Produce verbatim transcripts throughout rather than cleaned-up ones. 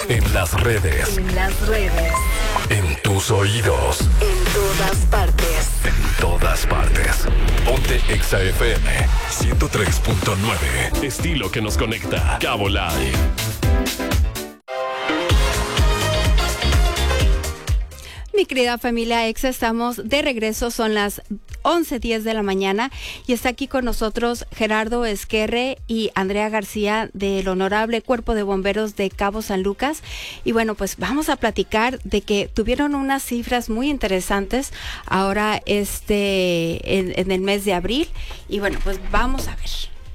En las redes. En las redes. En tus oídos. En todas partes. En todas partes. Ponte Exa F M ciento tres punto nueve. Estilo que nos conecta. Cabo Live. Mi querida familia Exa, estamos de regreso, son las once diez de la mañana y está aquí con nosotros Gerardo Esquerre y Andrea García del Honorable Cuerpo de Bomberos de Cabo San Lucas. Y bueno, pues vamos a platicar de que tuvieron unas cifras muy interesantes ahora este en, en el mes de abril. Y bueno, pues vamos a ver.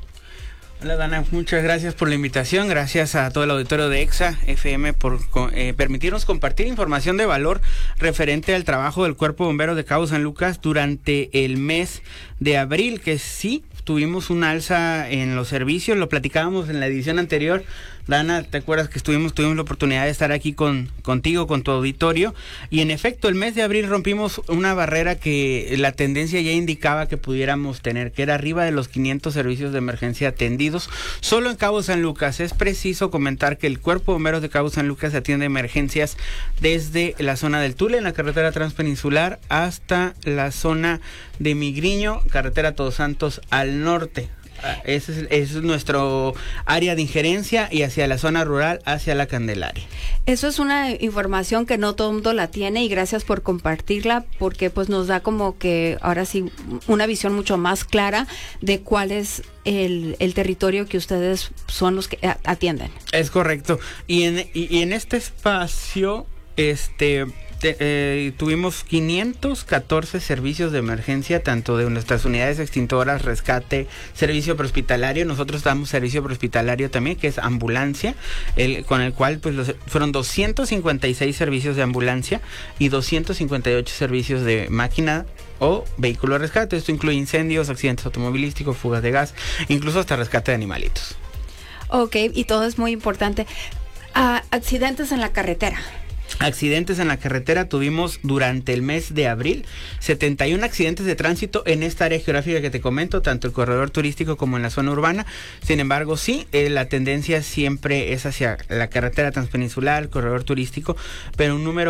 Hola Dana, muchas gracias por la invitación, gracias a todo el auditorio de Exa F M por eh, permitirnos compartir información de valor referente al trabajo del Cuerpo de Bomberos de Cabo San Lucas durante el mes de abril, que sí tuvimos un alza en los servicios, lo platicábamos en la edición anterior. Dana, ¿te acuerdas que estuvimos, tuvimos la oportunidad de estar aquí con contigo, con tu auditorio? Y en efecto, el mes de abril rompimos una barrera que la tendencia ya indicaba que pudiéramos tener, que era arriba de los quinientos servicios de emergencia atendidos solo en Cabo San Lucas. Es preciso comentar que el Cuerpo de Bomberos de Cabo San Lucas atiende emergencias desde la zona del Tule, en la carretera transpeninsular, hasta la zona de Migriño, carretera Todos Santos al norte. Ese es, ese es nuestro área de injerencia, y hacia la zona rural, hacia la Candelaria. Eso es una información que no todo el mundo la tiene, y gracias por compartirla, porque pues nos da como que ahora sí una visión mucho más clara de cuál es el, el territorio que ustedes son los que atienden. Es correcto. Y en, y, y en este espacio, este... Te, eh, tuvimos quinientos catorce servicios de emergencia, tanto de nuestras unidades extintoras, rescate, servicio prehospitalario. Nosotros damos servicio prehospitalario también, que es ambulancia, el, con el cual pues los, fueron doscientos cincuenta y seis servicios de ambulancia y doscientos cincuenta y ocho servicios de máquina o vehículo de rescate. Esto incluye incendios, accidentes automovilísticos, fugas de gas, incluso hasta rescate de animalitos. Ok, y todo es muy importante. Uh, accidentes en la carretera. Accidentes en la carretera tuvimos durante el mes de abril, setenta y uno accidentes de tránsito en esta área geográfica que te comento, tanto el corredor turístico como en la zona urbana. Sin embargo, sí, eh, la tendencia siempre es hacia la carretera transpeninsular, el corredor turístico, pero un número